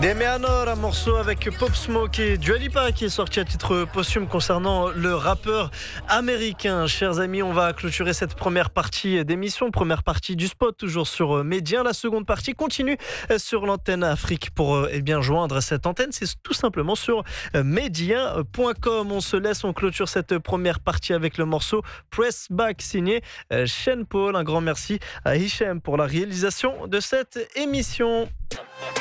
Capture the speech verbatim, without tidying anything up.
Demeanor, un morceau avec Pop Smoke et Dua Lipa qui est sorti à titre posthume concernant le rappeur américain. Chers amis, on va clôturer cette première partie d'émission, première partie du spot, toujours sur Média. La seconde partie continue sur l'antenne Afrique. Pour eh bien joindre cette antenne, c'est tout simplement sur média point com. On se laisse, on clôture cette première partie avec le morceau Press Back signé Sean Paul. Un grand merci à Hichem pour la réalisation de cette émission.